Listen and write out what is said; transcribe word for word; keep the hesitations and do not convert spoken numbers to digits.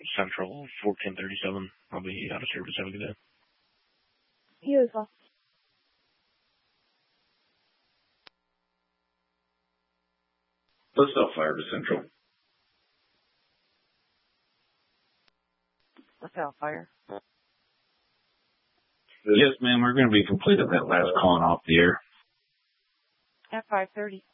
Central fourteen thirty-seven. I'll be out of service. Have a good day. You as well. Let's not fire to Central. Let's out fire. Yes, ma'am. We're going to be completing that last calling off the air. At five thirty.